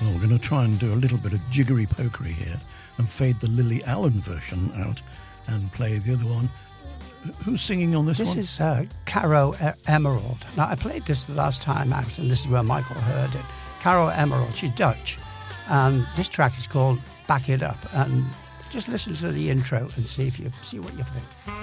Well, we're going to try and do a little bit of jiggery-pokery here and fade the Lily Allen version out and play the other one. Who's singing on this one? This is Caro Emerald. Now, I played this the last time out, and this is where Michael heard it. Caro Emerald, she's Dutch. And this track is called Back It Up. And just listen to the intro and see what you think.